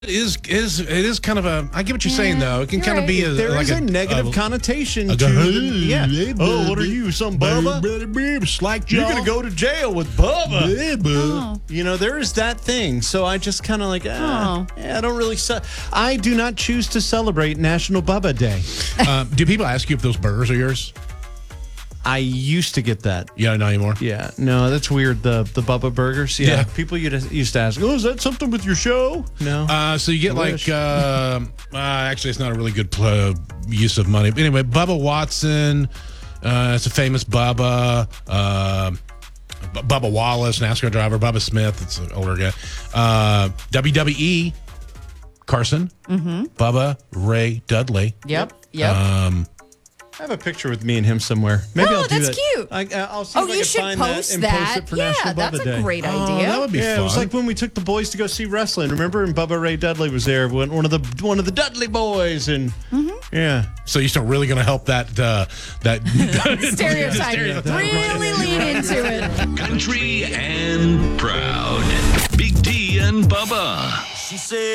It is kind of a. I get what you're saying though. It can kind of be There like is a negative connotation to hey, oh, what are you, some Bubba? You're gonna go to jail with Bubba. Oh. You know, there is that thing. So I just kind of like, I don't really. I do not choose to celebrate National Bubba Day. Do people ask you if those burgers are yours? I used to get that. Yeah, not anymore. Yeah, no, that's weird. The Bubba burgers. Yeah, people used to ask, "Oh, is that something with your show?" No. So you get actually, it's not a really good use of money. But anyway, Bubba Watson. It's a famous Bubba. Bubba Wallace, NASCAR driver. Bubba Smith. It's an older guy. WWE. Carson. Mm-hmm. Bubba Ray Dudley. Yep. I have a picture with me and him somewhere. Maybe I'll do that's that. cute. I'll see if I you can should find post that and that. post it for National That's Bubba Day. a great idea. That would be fun. It was like when we took the boys to go see wrestling. Remember? And Bubba Ray Dudley was there. One of the Dudley boys, and yeah. So you're still really going to help that Stereotype. Really lean into it. Country and proud. Big D and Bubba. She said.